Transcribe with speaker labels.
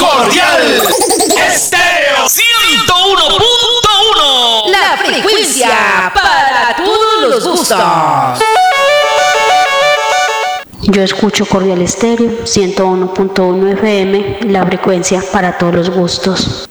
Speaker 1: Cordial Estéreo 101.1.
Speaker 2: La frecuencia para todos los gustos.
Speaker 3: Yo escucho Cordial Estéreo 101.1 FM, la frecuencia para todos los gustos.